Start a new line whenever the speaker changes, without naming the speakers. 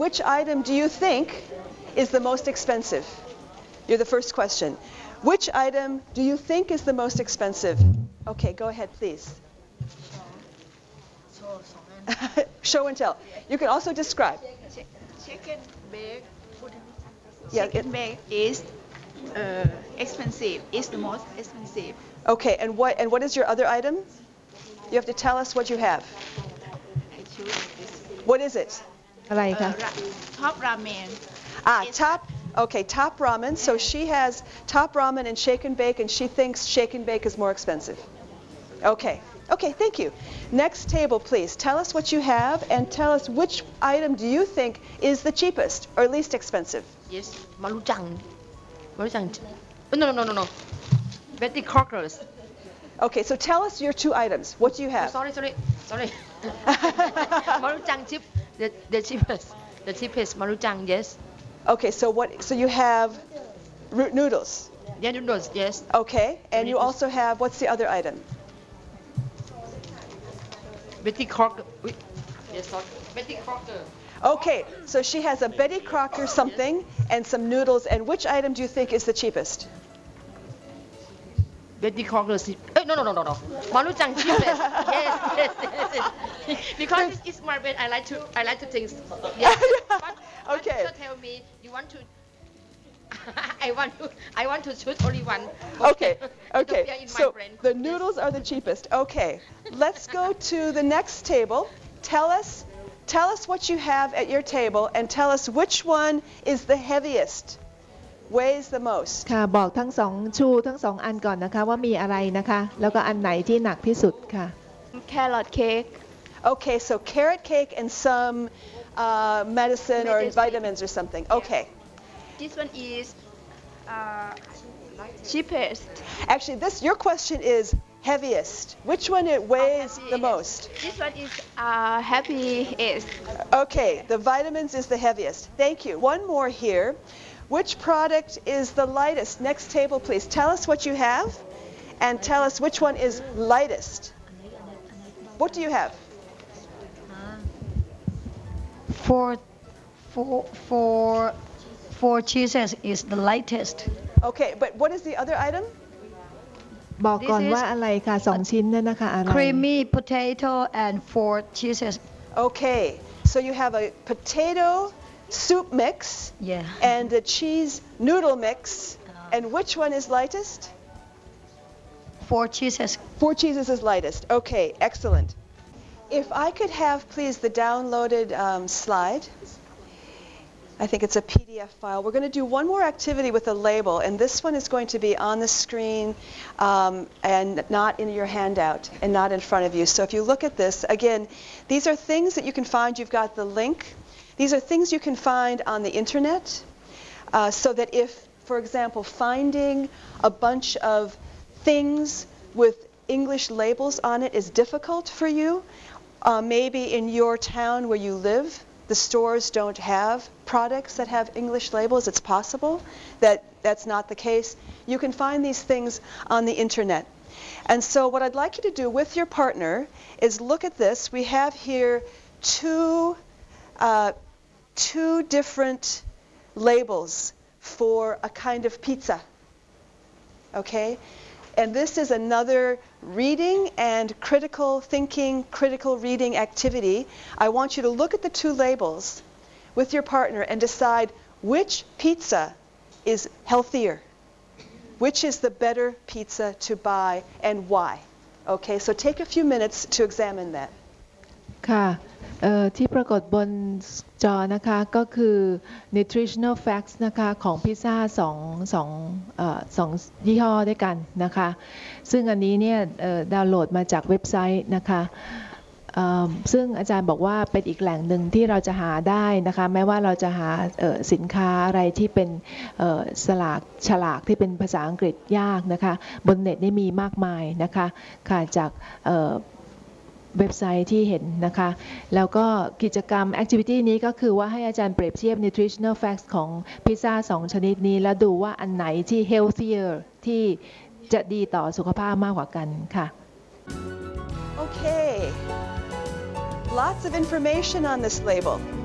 which item do you think is the most expensive? You're the first question. Which item do you think is the most expensive? Okay, go ahead, please. Show and tell. You can also describe.
Chicken bake.
Yeah,
Chicken bake is expensive. It's the most expensive.
Okay, and what is your other item? You have to tell us what you have.
I choose this.
What is it?
อะไรคะ
Top ramen.
Top. Okay, top ramen. So she has top ramen and shake and bake, and she thinks shake and bake is more expensive. Okay. Okay, thank you. Next table, please. Tell us what you have and tell us which item do you think is the cheapest or least expensive.
Yes มารุจังno Betty Crockers
Okay, so tell us your two items. What do you have?
sorry มารุจัง cheap the cheapest มารุจัง yes
Okay, so you have root noodles.
yeah noodles yes
Okay, and you also have, what's the other item?
Betty Crocker yes sorry Betty Crocker
Okay, so she has a Betty Crocker something and some noodles, and which item do you think is the cheapest?
Betty Crocker noมารุจัง cheapest yes because it's my bed I like to think yes but
Okay.
so tell me you want to I want to choose only one
Okay.
in my
So
brain.
the noodles are the cheapest. Okay. Let's go to the next table. Tell us what you have at your table and tell us which one is the heaviest, weighs the most.
ค่ะบอกทั้งสองอันก่อนนะคะว่ามีอะไรนะคะแล้วก็อันไหนที่หนักที่สุดค่ะ
Carrot cake.
Okay, so carrot cake and some medicine or vitamins or something. Okay.
This one is cheapest.
Actually, your question is heaviest. Which one it weighs the most?
This one is heaviest.
Okay, the vitamins is the heaviest. Thank you. One more here. Which product is the lightest? Next table, please. Tell us what you have and tell us which one is lightest. What do you have?
Four cheeses is the lightest.
Okay, but what is the other item?
บอกก่อนว่าอะไรค่ะ2ชิ้นนั่นนะคะอะไร
Creamy potato and 4 cheeses.
Okay, so you have a potato soup mix and a cheese noodle mix. And which one is lightest?
4 cheeses.
4 cheeses is lightest. Okay, excellent. If I could have, please, the downloaded slide. I think it's a PDF file. We're going to do one more activity with a label, and this one is going to be on the screen and not in your handout and not in front of you. So if you look at this, again, these are things that you can find. You've got the link. These are things you can find on the internet so that if, for example, finding a bunch of things with English labels on it is difficult for you, maybe in your town where you live, the stores don't have products that have English labels. It's possible that that's not the case. You can find these things on the internet. And so what I'd like you to do with your partner is look at this. We have here two different labels for a kind of pizza. Okay? And this is another reading and critical thinking, critical reading activity. I want you to look at the two labels with your partner and decide which pizza is healthier, which is the better pizza to buy and why. Okay, so take a few minutes to examine that.
ค่ะที่ปรากฏบนจอนะคะก็คือ nutritional facts นะคะของพิซซ่าสองยี่ห้อด้วยกันนะคะซึ่งอันนี้เนี่ยดาวน์โหลดมาจากเว็บไซต์นะคะซึ่งอาจารย์บอกว่าเป็นอีกแหล่งหนึ่งที่เราจะหาได้นะคะแม้ว่าเราจะหาสินค้าอะไรที่เป็นฉลากที่เป็นภาษาอังกฤษยากนะคะบนเน็ตนี่มีมากมายนะคะค่ะจากเว็บไซต์ที่เห็นนะคะแล้วก็กิจกรรม activity นี้ก็คือว่าให้อาจารย์เปรียบเทียบ nutritional facts ของพิซซ่า2ชนิดนี้แล้วดูว่าอันไหนที่ healthier ที่จะดีต่อสุขภาพมากกว่ากันค่ะ
Okay, lots of information on this label.